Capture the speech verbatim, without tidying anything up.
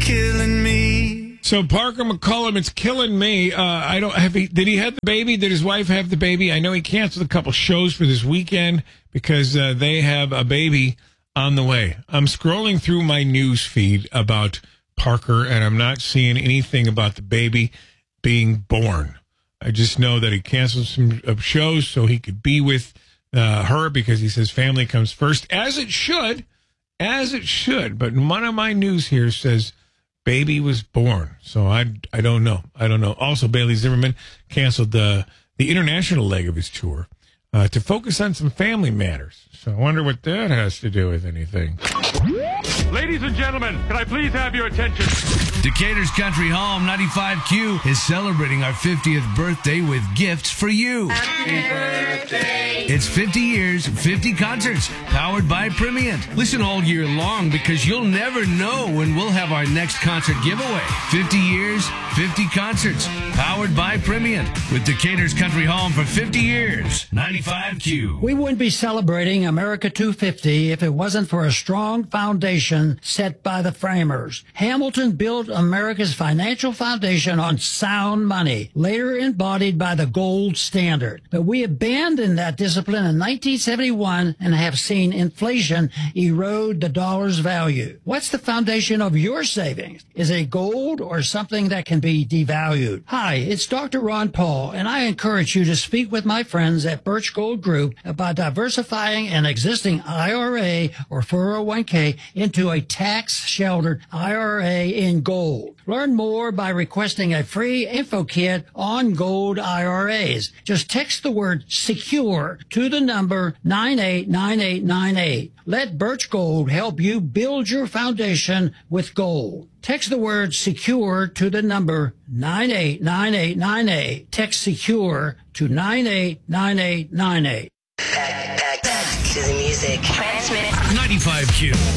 killing me. So Parker McCollum, it's killing me. Uh, I don't have. He, did he have the baby? Did his wife have the baby? I know he canceled a couple shows for this weekend because uh, they have a baby on the way. I'm scrolling through my news feed about Parker, and I'm not seeing anything about the baby being born. I just know that he canceled some uh, shows so he could be with uh, her because he says family comes first, as it should, as it should. But one of my news here says baby was born, so I, I don't know. I don't know. Also, Bailey Zimmerman canceled the the international leg of his tour uh, to focus on some family matters. So I wonder what that has to do with anything. Ladies and gentlemen, can I please have your attention? Decatur's Country Home ninety-five Q is celebrating our fiftieth birthday with gifts for you. Happy birthday. It's fifty years, fifty concerts, powered by Primient. Listen all year long because you'll never know when we'll have our next concert giveaway. fifty years, fifty concerts, powered by Primient. With Decatur's Country Home for fifty years. ninety-five Q. We wouldn't be celebrating America two fifty if it wasn't for a strong foundation set by the framers. Hamilton built America's financial foundation on sound money, later embodied by the gold standard. But we abandoned that discipline in nineteen seventy-one and have seen inflation erode the dollar's value. What's the foundation of your savings? Is it gold or something that can be devalued? Hi, it's Doctor Ron Paul, and I encourage you to speak with my friends at Birch Gold Group about diversifying an existing I R A or four oh one k into a tax-sheltered I R A in gold. Learn more by requesting a free info kit on gold I R As. Just text the word SECURE to the number nine eight nine eight nine eight. Let Birch Gold help you build your foundation with gold. Text the word SECURE to the number nine eight nine eight nine eight. Text SECURE to nine eight nine eight nine eight. Back, back, back to the music. Transmit. ninety-five Q.